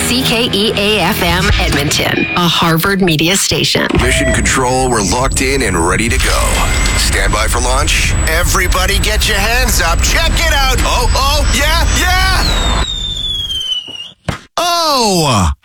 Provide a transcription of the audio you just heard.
CKEA-FM Edmonton, a Harvard media station. Mission Control, we're locked in and ready to go. Stand by for launch. Everybody get your hands up. Check it out. Oh, yeah. Oh!